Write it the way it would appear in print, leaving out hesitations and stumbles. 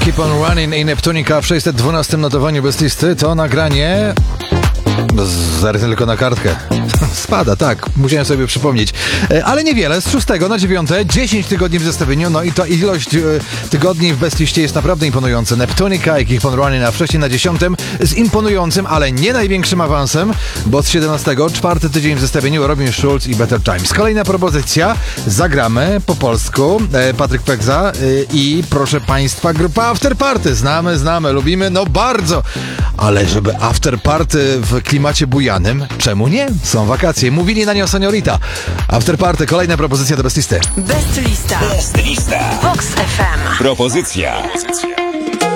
Keep on Running i Neptunica w 612 notowaniu bez listy. To nagranie... Zaraz tylko na kartkę. Spada, tak. Musiałem sobie przypomnieć. Ale niewiele. Z 6 na 9. 10 tygodni w zestawieniu. No i ta ilość tygodni w bezliście jest naprawdę imponująca. Neptunica i Keep on Running, a wcześniej na 10. z imponującym, ale nie największym awansem, bo z 17. 4. tydzień w zestawieniu Robin Schulz i Better Times. Kolejna propozycja. Zagramy po polsku. Patryk Peksa i proszę Państwa, grupa After Party. Znamy, lubimy, no bardzo. Ale żeby After Party w klimacie bujanym, czemu nie? Są wakacje. Mówili na nią Seniorita. After Party, kolejna propozycja do Best Listy. Best Lista. Vox FM. Propozycja.